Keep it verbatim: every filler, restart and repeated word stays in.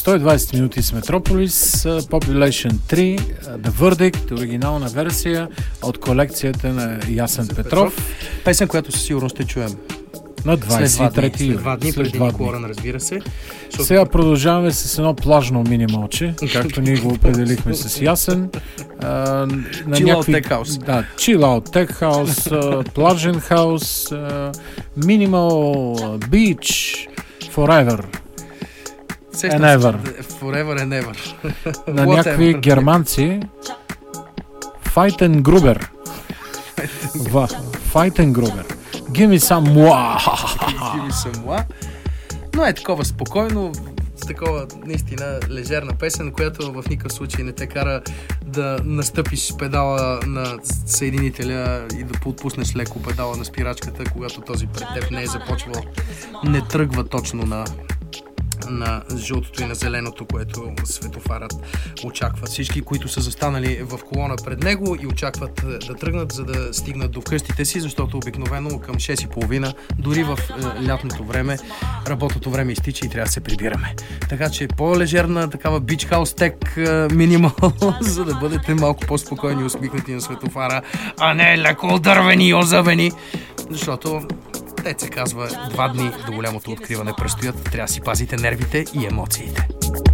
сто и двадесет минути с Метрополис, Population три, The Verdict, оригинална версия от колекцията на Ясен Петров. Песен, която със сигурност ще чуем на двадесет и трети след два дни, след преди два Никоран, разбира се. Защото... Сега продължаваме с едно плажно минималче, както ние го определихме с Ясен. А, на Chill някакви... Out Tech House. Да, Chill Out Tech House, плажен хаус, Minimal Beach, Forever. Сещам And ever. се, Forever and ever. На някакви германци. Файтенгрубер. Файтенгрубер. Give me some moi. Give me some moi. Но е такова спокойно, с такова наистина лежерна песен, която в никакъв случай не те кара да настъпиш педала на съединителя и да подпуснеш леко педала на спирачката, когато този пред теб не е започвал, не тръгва точно на на жълтото и на зеленото, което светофарът очаква. Всички, които са застанали в колона пред него и очакват да тръгнат, за да стигнат до вкъщите си, защото обикновено към шест и половина, дори в е, лятното време, работното време изтича и трябва да се прибираме. Така че по-лежерна такава Beach House Tech минимал, за да бъдете малко по-спокойни, усмихнати на светофара, а не леко дървени и озъвени, защото те се казва, два дни до голямото откриване предстоят. Трябва да си пазите нервите и емоциите.